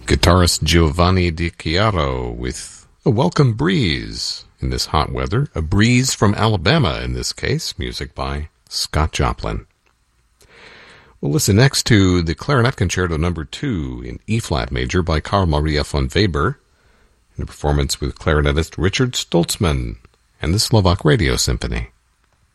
Guitarist Giovanni Di Chiaro with A Welcome Breeze in this hot weather. A breeze from Alabama in this case. Music by Scott Joplin. We'll listen next to the Clarinet Concerto No. 2 in E-flat major by Carl Maria von Weber in a performance with clarinetist Richard Stoltzman and the Slovak Radio Symphony.